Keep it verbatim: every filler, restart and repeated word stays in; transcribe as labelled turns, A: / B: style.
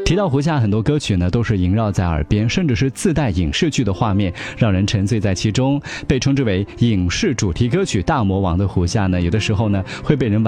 A: 提到胡夏，很多歌曲呢都是萦绕在耳边，甚至是自带影视剧的画面，让人沉醉在其中。被称之为影视主题歌曲大魔王的胡夏呢，有的时候呢会被人